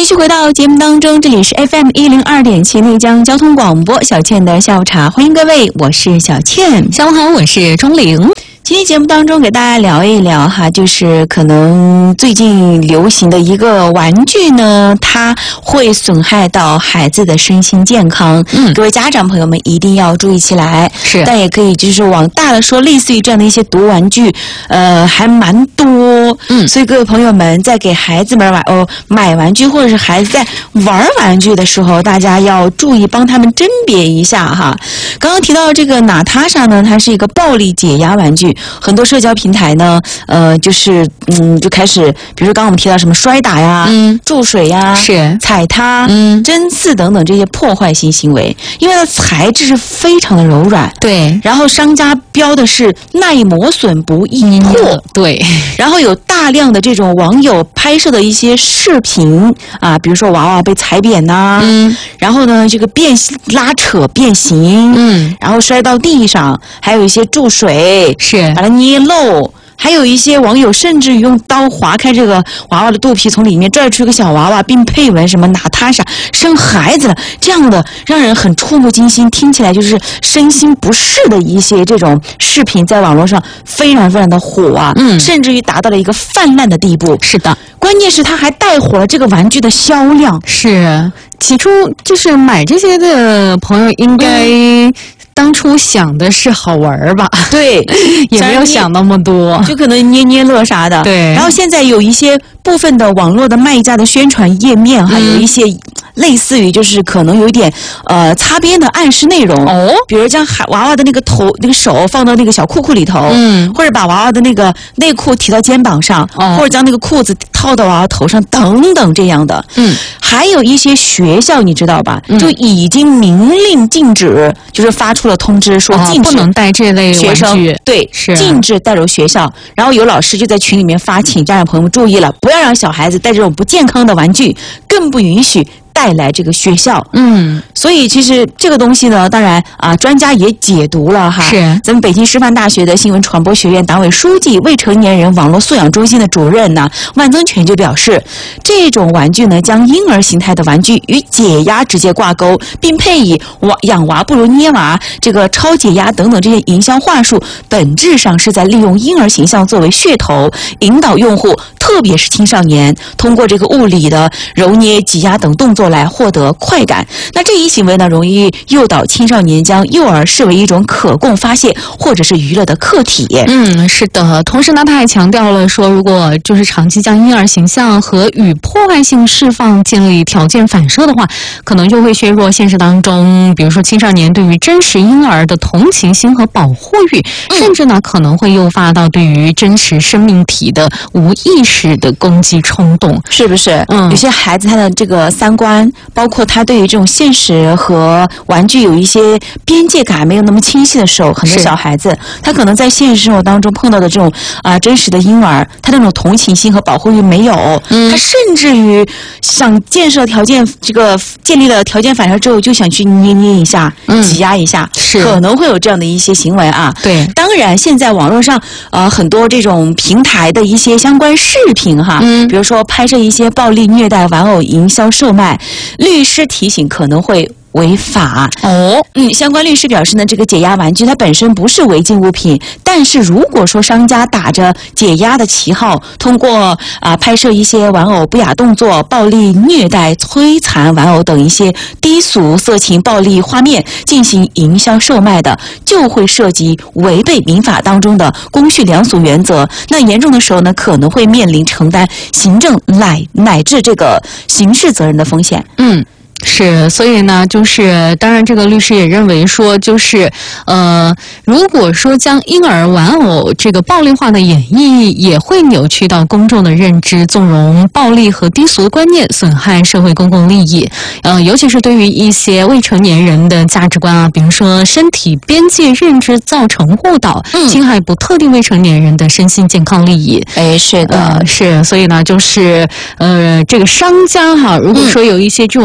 续回到节目当中，这里是 FM102.7 内江交通广播，小倩的下午茶，欢迎各位，我是小倩。 下午好，我是钟玲。 今天节目当中给大家聊一聊哈，就是可能最近流行的一个玩具呢，它会损害到孩子的身心健康。各位家长朋友们一定要注意起来。 是， 但也可以就是往大了说，类似于这样的一些毒玩具，还蛮多。所以各位朋友们在给孩子们买玩具，或者是孩子在玩玩具的时候，大家要注意帮他们甄别一下哈。刚刚提到这个娜塔莎呢，它是一个暴力解压玩具。很多社交平台呢，就开始，比如说刚刚我们提到什么摔打呀、注水呀、 是踩踏、针刺等等这些破坏性行为，因为它的材质是非常的柔软， 对， 然后商家标的是耐磨损不易破， 对， 然后有大量的这种网友拍摄的一些视频啊，比如说娃娃被踩扁呐，然后呢这个拉扯变形，然后摔到地上，还有一些注水， 是把它捏漏。还有一些网友甚至于用刀划开这个娃娃的肚皮，从里面拽出一个小娃娃，并配文什么娜塔莎生孩子了，这样的让人很触目惊心，听起来就是身心不适的一些这种视频，在网络上非常非常的火啊，甚至于达到了一个泛滥的地步。 是的， 关键是它还带火了这个玩具的销量。 是，起初就是买这些的朋友应该当初想的是好玩吧， 对， 也没有想那么多， 就可能捏捏乐啥的。 对， 然后现在有一些部分的网络的卖家的宣传页面，还有一些类似于就是可能有一点擦边的暗示内容哦，比如将娃娃的那个手放到那个小裤裤里头，或者把娃娃的那个内裤提到肩膀上，或者将那个裤子套到娃娃头上等等这样的。还有一些学校你知道吧，就已经明令禁止，就是发出了通知说禁止不能带这类玩具， 对，是禁止带入学校。然后有老师就在群里面发，请家长朋友们注意了，不要让小孩子带这种不健康的玩具，更不允许带来这个学校。所以其实这个东西呢，当然啊，专家也解读了哈。 是咱们北京师范大学的新闻传播学院党委书记、未成年人网络素养中心的主任呢万增全就表示，这种玩具呢将婴儿形态的玩具与解压直接挂钩，并配以养娃不如捏娃、这个超解压等等这些营销话术，本质上是在利用婴儿形象作为噱头，引导用户，特别是青少年，通过这个物理的揉捏、挤压等动作来获得快感。那这一行为呢，容易诱导青少年将幼儿视为一种可供发泄或者是娱乐的客体。 是的。同时呢，他还强调了说，如果就是长期将婴儿形象和与破坏性释放建立条件反射的话，可能就会削弱现实当中，比如说青少年对于真实婴儿的同情心和保护欲，甚至呢可能会诱发到对于真实生命体的无意识的攻击冲动， 是不是？有些孩子他的这个三观，包括他对于这种现实和玩具有一些边界感没有那么清晰的时候，很多小孩子他可能在现实生活当中碰到的这种真实的婴儿，他那种同情心和保护欲没有，他甚至于想建立了条件反射之后，就想去捏一下、挤压一下，可能会有这样的一些行为啊。 对， 当然现在网络上很多这种平台的一些相关视频哈，比如说拍摄一些暴力虐待玩偶营销售卖，律师提醒可能会违法哦。相关律师表示呢，这个解压玩具它本身不是违禁物品，但是如果说商家打着解压的旗号，通过拍摄一些玩偶不雅动作、暴力虐待、摧残玩偶等一些低俗色情暴力画面进行营销售卖的，就会涉及违背民法当中的公序良俗原则。那严重的时候呢，可能会面临承担行政乃至这个刑事责任的风险。 是，所以呢，就是当然，这个律师也认为说，就是如果说将婴儿玩偶这个暴力化的演绎，也会扭曲到公众的认知，纵容暴力和低俗的观念，损害社会公共利益。尤其是对于一些未成年人的价值观啊，比如说身体边界认知造成误导，侵害不特定未成年人的身心健康利益。 是的， 是，所以呢，就是这个商家哈，如果说有一些这种行为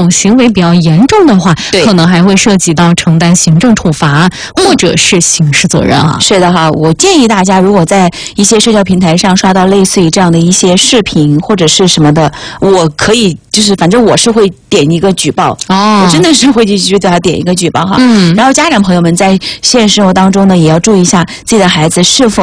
为比较严重的话，可能还会涉及到承担行政处罚或者是刑事责任啊。 是的哈，我建议大家如果在一些社交平台上刷到类似于这样的一些视频或者是什么的，我可以就是反正我是会点一个举报我真的是会去对他点一个举报哈。然后家长朋友们在现实生活当中呢，也要注意一下自己的孩子是否